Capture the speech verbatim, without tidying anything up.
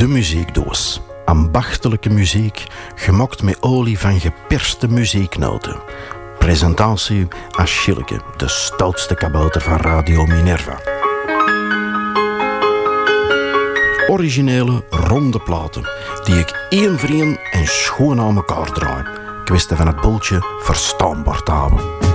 De muziekdoos. Ambachtelijke muziek, gemokt met olie van geperste muzieknoten. Presentatie Achilleke, de stoutste kabouter van Radio Minerva. Originele, ronde platen, die ik één voor één en schoon aan elkaar draai. Kwestie van het boeltje verstaanbaar te houden.